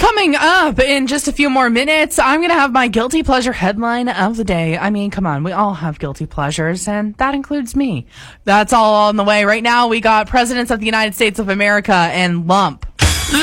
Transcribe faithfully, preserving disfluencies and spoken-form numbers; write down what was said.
Coming up in just a few more minutes, I'm going to have my guilty pleasure headline of the day. I mean, come on, we all have guilty pleasures, and that includes me. That's all on the way. Right now, we got Presidents of the United States of America and Lump.